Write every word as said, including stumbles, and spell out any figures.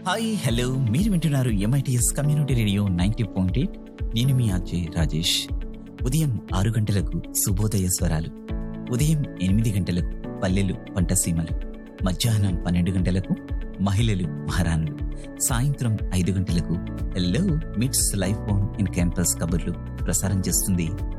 Hi hello మీరు వింటున్నారు MITS community radio ninety point eight. నేను మీ ఆర్జే రాజేష్. ఉదయం ఆరు గంటలకు శుభోదయ స్వరాలు, ఉదయం ఎనిమిది గంటలకు పల్లెలు పంటసీమలు, మధ్యాహ్నం పన్నెండు గంటలకు మహిళలు మహారాణులు, సాయంత్రం ఐదు గంటలకు హలో మిట్స్ లైఫ్ ఆన్ ఇన్ క్యాంపస్ కబుర్లు ప్రసారం చేస్తుంది